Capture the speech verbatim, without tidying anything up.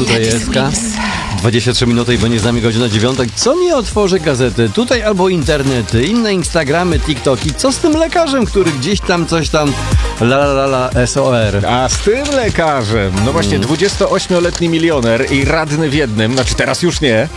tutaj jest. dwadzieścia trzy minuty, bo nie z nami godzina dziewiąta. Co nie otworzy gazety? Tutaj albo internety, inne Instagramy, TikToki. Co z tym lekarzem, który gdzieś tam coś tam la la la, la S O R? A z tym lekarzem, no właśnie, dwudziestoośmioletni milioner i radny w jednym, znaczy teraz już nie,